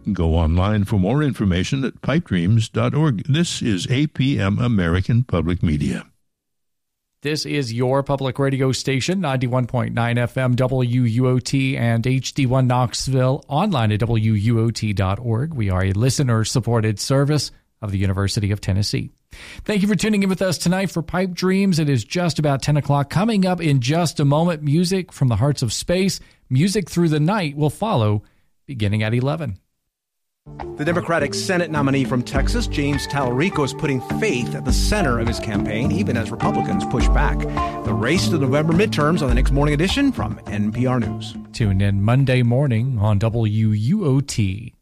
Go online for more information at pipedreams.org. This is APM American Public Media. This is your public radio station, 91.9 FM, WUOT, and HD1 Knoxville, online at WUOT.org. We are a listener-supported service of the University of Tennessee. Thank you for tuning in with us tonight for Pipe Dreams. It is just about 10 o'clock. Coming up in just a moment, music from the hearts of space. Music Through the Night will follow, beginning at 11. The Democratic Senate nominee from Texas, James Tallarico, is putting faith at the center of his campaign, even as Republicans push back. The race to the November midterms on the next Morning Edition from NPR News. Tune in Monday morning on WUOT.